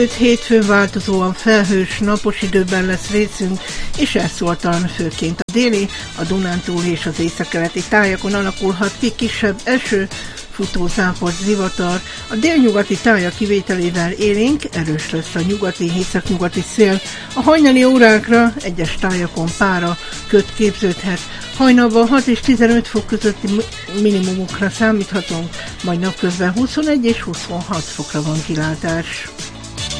Hétfőn változóan felhős, napos időben lesz részünk, és elszórtan főként a déli, a Dunántúli és az északkeleti tájakon alakulhat ki kisebb eső, futózápor, zivatar. A délnyugati tájak kivételével élénk, erős lesz a nyugati, északnyugati szél. A hajnali órákra egyes tájakon pára, köd képződhet. Hajnalban 6 és 15 fok közötti minimumokra számíthatunk, majd napközben 21 és 26 fokra van kilátás.